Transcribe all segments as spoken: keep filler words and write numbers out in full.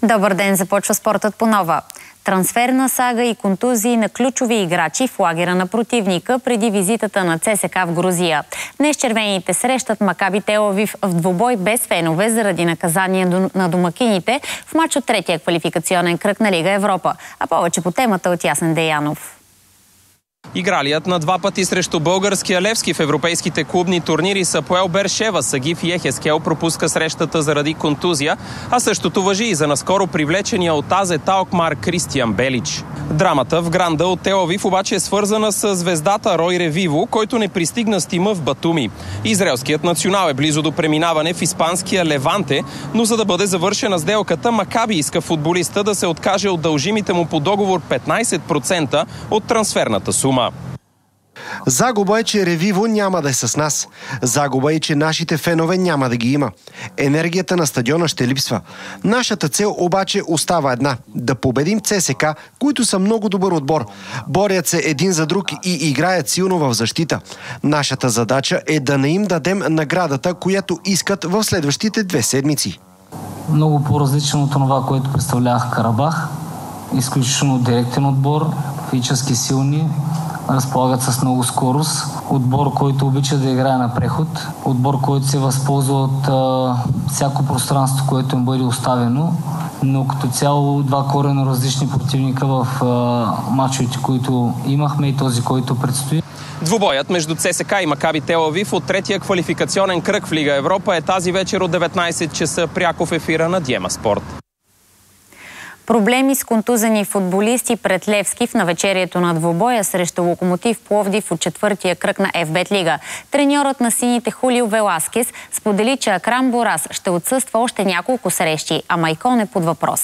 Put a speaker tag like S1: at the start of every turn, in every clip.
S1: Добър ден, започва спортът по нова. Трансферна сага и контузии на ключови играчи в лагера на противника преди визитата на ЦСКА в Грузия. Днес червените срещат Макаби Тел Авив в двубой без фенове заради наказание на домакините в мач от третия квалификационен кръг на Лига Европа. А повече по темата от Ясен Деянов.
S2: Игралият на два пъти срещу българския Левски в европейските клубни турнири Сапоел Бершева Сагиф Йехескел пропуска срещата заради контузия, а същото важи и за наскоро привлечения от АЗ Алкмар Кристиан Белич. Драмата в гранда от Тел Авив обаче е свързана с звездата Рой Ревиво, който не пристигна с тима в Батуми. Израелският национал е близо до преминаване в испанския Леванте, но за да бъде завършена сделката, Макаби иска футболиста да се откаже от дължимите му по договор петнайсет процента от трансферната сума.
S3: Загуба е, че Ревиво няма да е с нас. Загуба е, че нашите фенове няма да ги има. Енергията на стадиона ще липсва. Нашата цел обаче остава една – да победим ЦСКА, които са много добър отбор. Борят се един за друг и играят силно в защита. Нашата задача е да не им дадем наградата, която искат в следващите две седмици.
S4: Много по-различно от това, което представлявах Карабах. Изключително директен отбор, физически силни, разполагат с много скорост. Отбор, който обича да играе на преход. Отбор, който се възползва от а, всяко пространство, което им бъде оставено. Но като цяло два коренно различни противника в а, мачовете, които имахме и този, който предстои.
S2: Двубоят между ЦСКА и Макаби Тел Авив от третия квалификационен кръг в Лига Европа е тази вечер от деветнайсет часа пряко в ефира на Диема Спорт.
S1: Проблеми с контузени футболисти пред Левски в навечерието на двубоя срещу Локомотив Пловдив от четвъртия кръг на Еф Бет Лига. Треньорът на сините Хулио Веласкес сподели, че Акрам Борас ще отсъства още няколко срещи, а Майкон е под въпрос.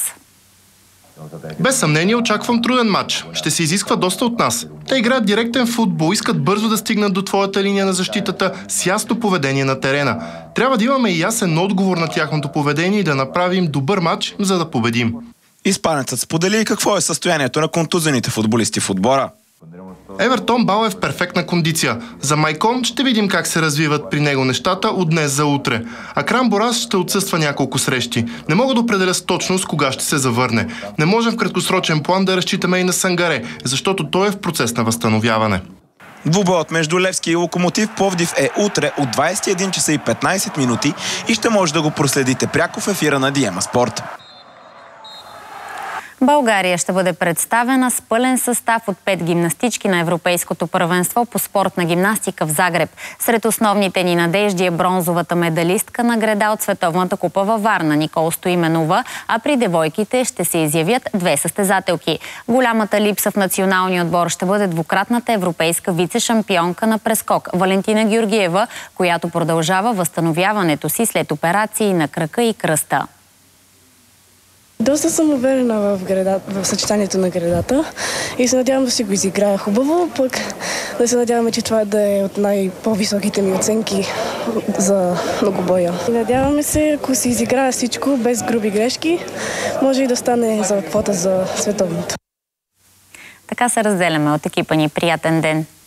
S5: Без съмнение очаквам труден матч. Ще се изисква доста от нас. Те играят директен футбол, искат бързо да стигнат до твоята линия на защитата с ясно поведение на терена. Трябва да имаме и ясен отговор на тяхното поведение и да направим добър матч, за да победим.
S6: Испанецът сподели какво е състоянието на контузените футболисти в отбора.
S5: Евертон Бал е в перфектна кондиция. За Майкон ще видим как се развиват при него нещата от днес за утре. Акрам Борас ще отсъства няколко срещи. Не мога да определя с точност кога ще се завърне. Не можем в краткосрочен план да разчитаме и на Сангаре, защото той е в процес на възстановяване.
S6: Двубоят между Левски и Локомотив Пловдив е утре от двайсет и един часа и петнайсет минути и ще може да го проследите пряко в ефира на Диема Спорт.
S1: България ще бъде представена с пълен състав от пет гимнастички на Европейското първенство по спортна гимнастика в Загреб. Сред основните ни надежди е бронзовата медалистка на греда от Световната купа във Варна Никол Стоименова, а при девойките ще се изявят две състезателки. Голямата липса в националния отбор ще бъде двукратната европейска вице-шампионка на прескок Валентина Георгиева, която продължава възстановяването си след операции на крака и кръста.
S7: Доста съм уверена в, греда, в съчетанието на гредата и се надявам да си го изиграя хубаво, пък да се надяваме, че това да е от най-по-високите ми оценки за многобоя. И надяваме се, ако се изиграя всичко без груби грешки, може и да стане за квота за световното.
S1: Така се разделяме от екипа ни. Приятен ден!